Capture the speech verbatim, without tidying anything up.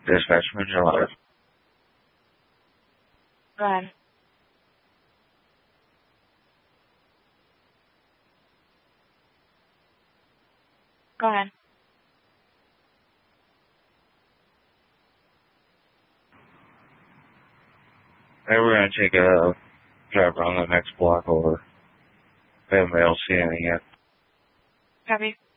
Dispatch, I'm in your live. Go ahead. Go ahead. Hey, we're going to take a drive around the next block over. We haven't been able to see anything yet. Copy.